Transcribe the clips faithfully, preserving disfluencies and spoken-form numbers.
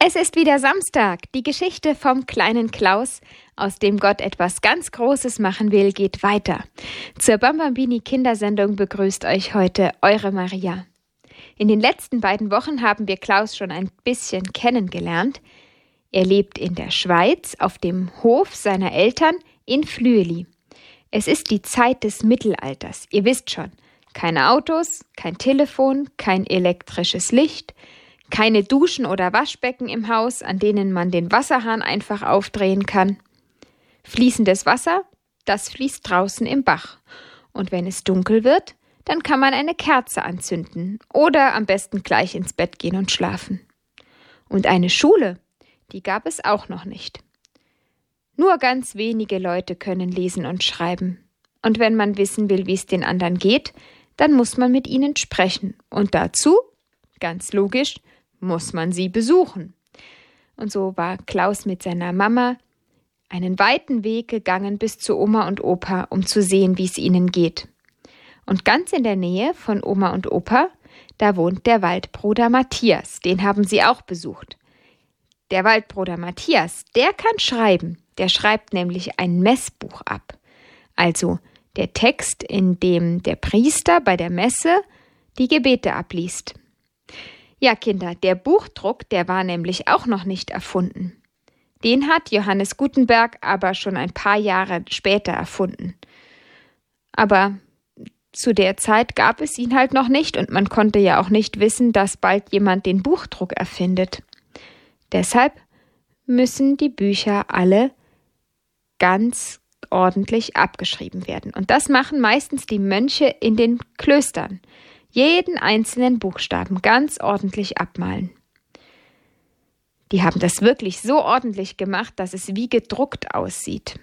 Es ist wieder Samstag. Die Geschichte vom kleinen Klaus, aus dem Gott etwas ganz Großes machen will, geht weiter. Zur Bambambini Kindersendung begrüßt euch heute eure Maria. In den letzten beiden Wochen haben wir Klaus schon ein bisschen kennengelernt. Er lebt in der Schweiz auf dem Hof seiner Eltern in Flüeli. Es ist die Zeit des Mittelalters. Ihr wisst schon, keine Autos, kein Telefon, kein elektrisches Licht, keine Duschen oder Waschbecken im Haus, an denen man den Wasserhahn einfach aufdrehen kann. Fließendes Wasser, das fließt draußen im Bach. Und wenn es dunkel wird, dann kann man eine Kerze anzünden oder am besten gleich ins Bett gehen und schlafen. Und eine Schule, die gab es auch noch nicht. Nur ganz wenige Leute können lesen und schreiben. Und wenn man wissen will, wie es den anderen geht, dann muss man mit ihnen sprechen. Und dazu, ganz logisch, muss man sie besuchen. Und so war Klaus mit seiner Mama einen weiten Weg gegangen bis zu Oma und Opa, um zu sehen, wie es ihnen geht. Und ganz in der Nähe von Oma und Opa, da wohnt der Waldbruder Matthias. Den haben sie auch besucht. Der Waldbruder Matthias, der kann schreiben. Der schreibt nämlich ein Messbuch ab. Also der Text, in dem der Priester bei der Messe die Gebete abliest. Ja, Kinder, der Buchdruck, der war nämlich auch noch nicht erfunden. Den hat Johannes Gutenberg aber schon ein paar Jahre später erfunden. Aber zu der Zeit gab es ihn halt noch nicht und man konnte ja auch nicht wissen, dass bald jemand den Buchdruck erfindet. Deshalb müssen die Bücher alle ganz ordentlich abgeschrieben werden. Und das machen meistens die Mönche in den Klöstern. Jeden einzelnen Buchstaben ganz ordentlich abmalen. Die haben das wirklich so ordentlich gemacht, dass es wie gedruckt aussieht.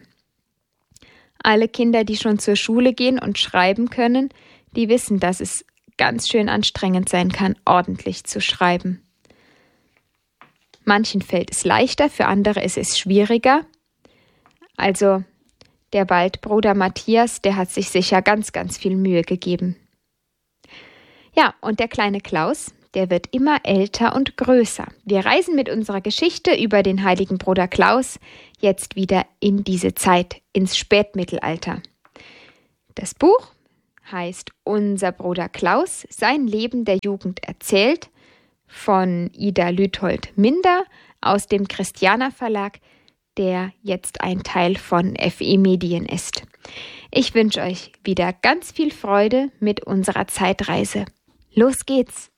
Alle Kinder, die schon zur Schule gehen und schreiben können, die wissen, dass es ganz schön anstrengend sein kann, ordentlich zu schreiben. Manchen fällt es leichter, für andere ist es schwieriger. Also der Waldbruder Matthias, der hat sich sicher ganz, ganz viel Mühe gegeben. Ja, und der kleine Klaus, der wird immer älter und größer. Wir reisen mit unserer Geschichte über den heiligen Bruder Klaus jetzt wieder in diese Zeit, ins Spätmittelalter. Das Buch heißt Unser Bruder Klaus, sein Leben der Jugend erzählt, von Ida Lüthold-Minder aus dem Christiana Verlag, der jetzt ein Teil von F E Medien ist. Ich wünsche euch wieder ganz viel Freude mit unserer Zeitreise. Los geht's!